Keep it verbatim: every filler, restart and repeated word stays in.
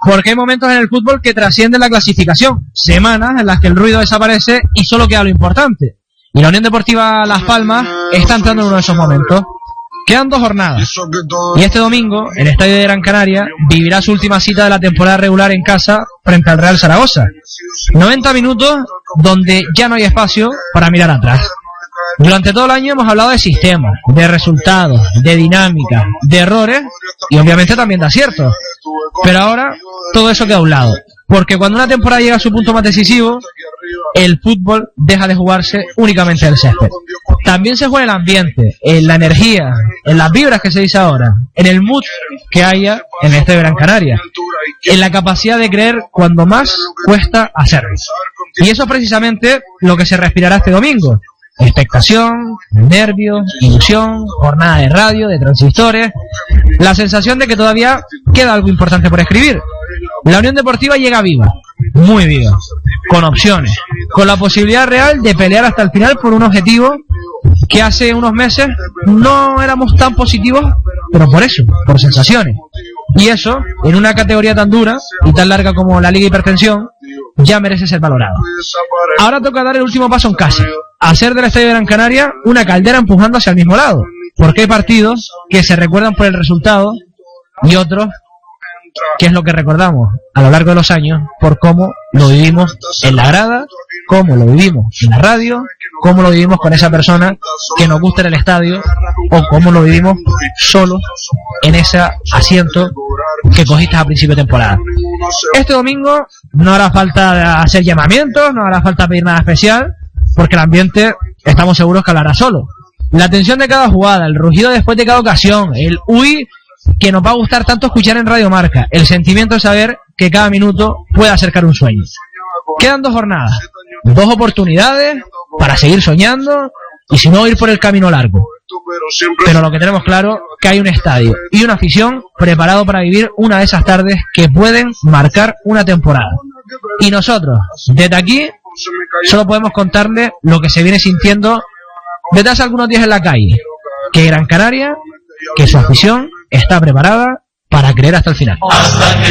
Porque hay momentos en el fútbol que trascienden la clasificación, semanas en las que el ruido desaparece y solo queda lo importante. Y la Unión Deportiva Las Palmas está entrando en uno de esos momentos. Quedan dos jornadas y este domingo el Estadio de Gran Canaria vivirá su última cita de la temporada regular en casa frente al Real Zaragoza. noventa minutos donde ya no hay espacio para mirar atrás. Durante todo el año hemos hablado de sistemas, de resultados, de dinámicas, de errores y obviamente también de aciertos. Pero ahora todo eso queda a un lado, porque cuando una temporada llega a su punto más decisivo, el fútbol deja de jugarse únicamente en el césped. También se juega en el ambiente, en la energía, en las vibras que se dice ahora, en el mood que haya en este Gran Canaria, en la capacidad de creer cuando más cuesta hacerlo. Y eso es precisamente lo que se respirará este domingo. Expectación, nervios, ilusión, jornada de radio, de transistores, la sensación de que todavía queda algo importante por escribir. La Unión Deportiva llega viva, muy viva, con opciones, con la posibilidad real de pelear hasta el final por un objetivo que hace unos meses no éramos tan positivos, pero por eso, por sensaciones. Y eso, en una categoría tan dura y tan larga como la Liga Hipertensión, ya merece ser valorado. Ahora toca dar el último paso en casa, hacer del Estadio de Gran Canaria una caldera empujando hacia el mismo lado, porque hay partidos que se recuerdan por el resultado y otros que es lo que recordamos a lo largo de los años por cómo lo vivimos en la grada, cómo lo vivimos en la radio, cómo lo vivimos con esa persona que nos gusta en el estadio o cómo lo vivimos solo en ese asiento que cogiste a principio de temporada. Este domingo no hará falta hacer llamamientos, no hará falta pedir nada especial, porque el ambiente estamos seguros que hablará solo. La tensión de cada jugada, el rugido después de cada ocasión, el uy que nos va a gustar tanto escuchar en Radio Marca, el sentimiento de saber que cada minuto puede acercar un sueño. Quedan dos jornadas, dos oportunidades para seguir soñando y si no ir por el camino largo. Pero lo que tenemos claro que hay un estadio y una afición preparado para vivir una de esas tardes que pueden marcar una temporada. Y nosotros, desde aquí, solo podemos contarle lo que se viene sintiendo desde hace algunos días en la calle, que Gran Canaria, que su afición está preparada para creer hasta el final. Hasta que